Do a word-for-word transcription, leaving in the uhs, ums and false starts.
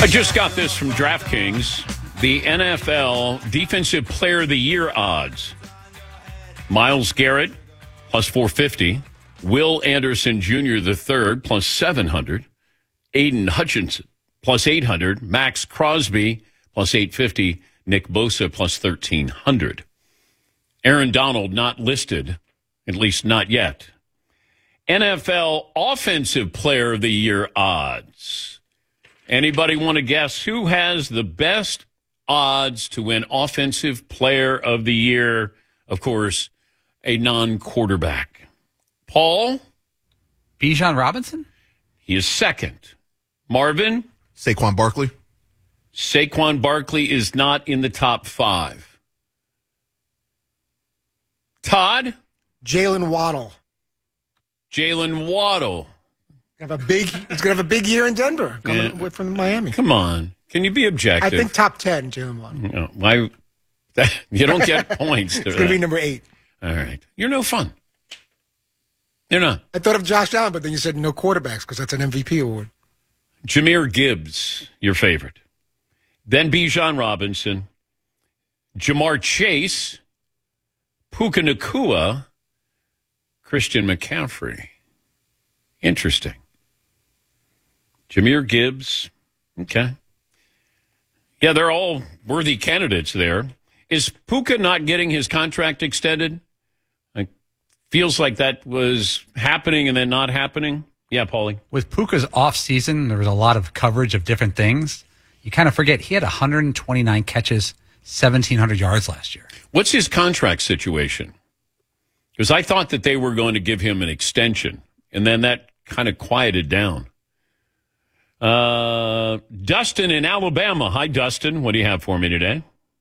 I just got this from DraftKings. The N F L Defensive Player of the Year odds. Myles Garrett, plus four fifty. Will Anderson Junior the third, plus seven hundred. Aiden Hutchinson, plus eight hundred. Max Crosby, plus eight fifty. Nick Bosa, plus thirteen hundred. Aaron Donald, not listed, at least not yet. N F L Offensive Player of the Year odds. Anybody want to guess who has the best odds to win Offensive Player of the Year? Of course, a non-quarterback. Paul? Bijan Robinson? He is second. Marvin? Saquon Barkley. Saquon Barkley is not in the top five. Todd? Jalen Waddle. Jalen Waddle. Have a big. He's gonna have a big year in Denver coming Yeah. from Miami. Come on. Can you be objective? I think top ten, Jalen Waddle. No, why? You don't get points. It's gonna be number eight. All right. You're no fun. You're not. I thought of Josh Allen, but then you said no quarterbacks because that's an M V P award. Jahmyr Gibbs, your favorite. Then Bijan Robinson, Jamar Chase, Puka Nacua, Christian McCaffrey. Interesting. Jahmyr Gibbs. Okay. Yeah, they're all worthy candidates there. Is Puka not getting his contract extended? Like, feels like that was happening and then not happening. Yeah, Paulie. With Puka's off season, there was a lot of coverage of different things. You kind of forget he had one hundred twenty-nine catches, seventeen hundred yards last year. What's his contract situation? Because I thought that they were going to give him an extension, and then that kind of quieted down. Uh, Dustin in Alabama. Hi, Dustin. What do you have for me today?